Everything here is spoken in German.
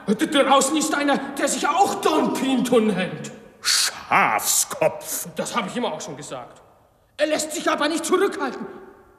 Draußen ist einer, der sich auch Don Pinto nennt. Schafskopf. Das habe ich ihm auch schon gesagt. Er lässt sich aber nicht zurückhalten.